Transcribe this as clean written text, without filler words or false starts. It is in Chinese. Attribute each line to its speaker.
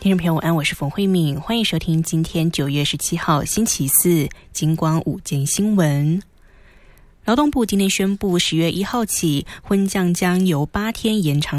Speaker 1: 听众朋友晚安，我是冯慧敏，欢迎收听今天9月17号星期四金光午间新闻。劳动部今天宣布10月1号起，婚假将由8天延长